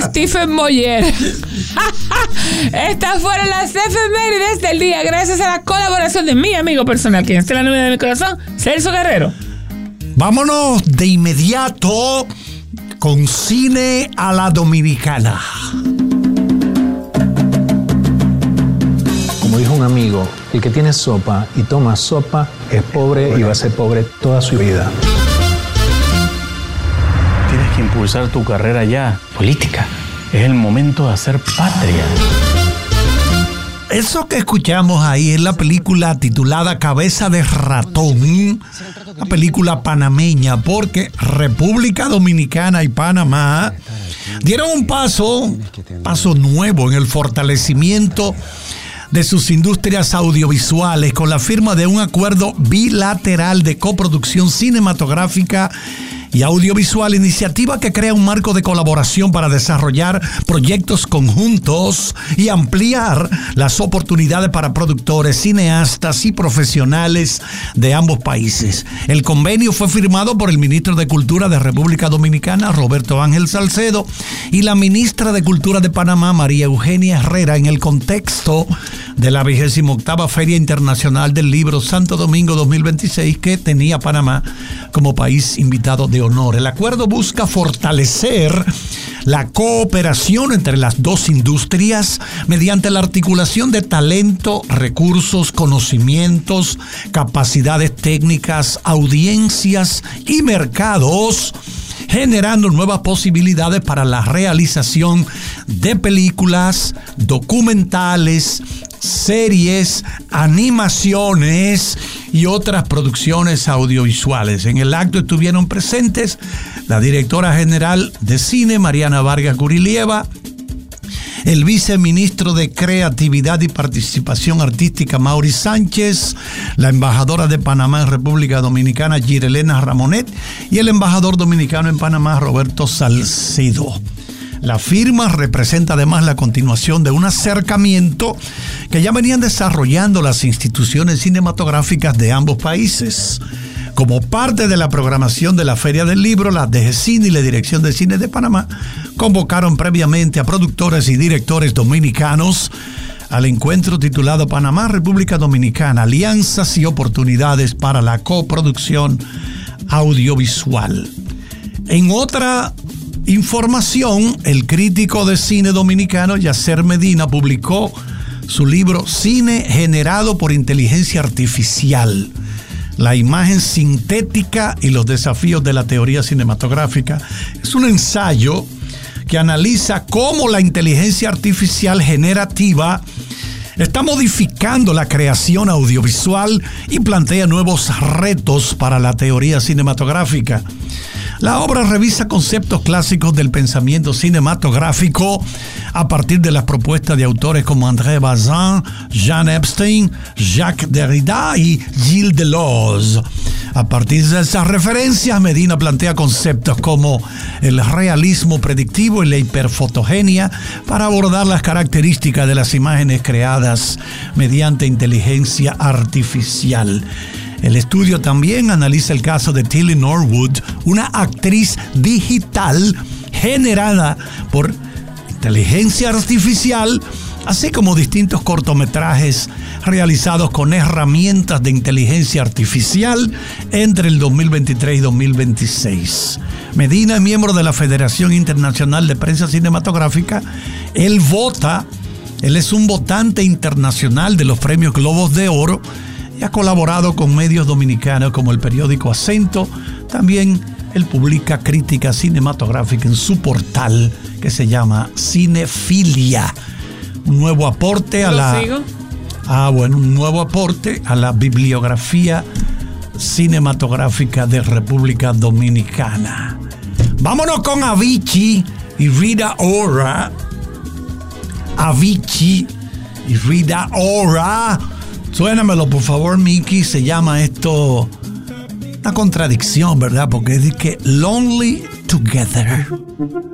Stephen Moyer. Estas fueron las efemérides del día, gracias a la colaboración de mi amigo personal, quien está en la nube de mi corazón, Celso Guerrero. Vámonos de inmediato con cine a la dominicana. Como dijo un amigo, el que tiene sopa y toma sopa es pobre y va a ser pobre toda su vida. Tienes que impulsar tu carrera ya. Política. Es el momento de hacer patria. Eso que escuchamos ahí es la película titulada Cabeza de Ratón, una película panameña, porque República Dominicana y Panamá dieron un paso nuevo en el fortalecimiento de sus industrias audiovisuales con la firma de un acuerdo bilateral de coproducción cinematográfica y audiovisual, iniciativa que crea un marco de colaboración para desarrollar proyectos conjuntos y ampliar las oportunidades para productores, cineastas y profesionales de ambos países. El convenio fue firmado por el ministro de Cultura de República Dominicana, Roberto Ángel Salcedo, y la ministra de Cultura de Panamá, María Eugenia Herrera, en el contexto de la 28ª Feria Internacional del Libro Santo Domingo 2026, que tenía Panamá como país invitado de honor. El acuerdo busca fortalecer la cooperación entre las dos industrias mediante la articulación de talento, recursos, conocimientos, capacidades técnicas, audiencias y mercados, generando nuevas posibilidades para la realización de películas, documentales, series, animaciones y otras producciones audiovisuales. En el acto estuvieron presentes la directora general de cine, Mariana Vargas Curilieva, el viceministro de Creatividad y Participación Artística, Mauri Sánchez, la embajadora de Panamá en República Dominicana, Girelena Ramonet, y el embajador dominicano en Panamá, Roberto Salcedo. La firma representa además la continuación de un acercamiento que ya venían desarrollando las instituciones cinematográficas de ambos países. Como parte de la programación de la Feria del Libro, la DGCINE y la Dirección de Cine de Panamá convocaron previamente a productores y directores dominicanos al encuentro titulado Panamá, República Dominicana, Alianzas y Oportunidades para la Coproducción Audiovisual. En otra información, el crítico de cine dominicano Yacer Medina publicó su libro Cine generado por inteligencia artificial, la imagen sintética y los desafíos de la teoría cinematográfica. Es un ensayo que analiza cómo la inteligencia artificial generativa está modificando la creación audiovisual y plantea nuevos retos para la teoría cinematográfica. La obra revisa conceptos clásicos del pensamiento cinematográfico a partir de las propuestas de autores como André Bazin, Jean Epstein, Jacques Derrida y Gilles Deleuze. A partir de esas referencias, Medina plantea conceptos como el realismo predictivo y la hiperfotogenia para abordar las características de las imágenes creadas mediante inteligencia artificial. El estudio también analiza el caso de Tilly Norwood, una actriz digital generada por inteligencia artificial, así como distintos cortometrajes realizados con herramientas de inteligencia artificial entre el 2023 y 2026. Medina es miembro de la Federación Internacional de Prensa Cinematográfica. Él es un votante internacional de los premios Globos de Oro, ha colaborado con medios dominicanos como el periódico Acento. También él publica crítica cinematográfica en su portal que se llama Cinefilia. Un nuevo aporte a la bibliografía cinematográfica de República Dominicana. Vámonos con Avicii y Rita Ora. Avicii y Rita Ora. Suénamelo, por favor, Mickey. Se llama esto una contradicción, ¿verdad? Porque es de que Lonely Together.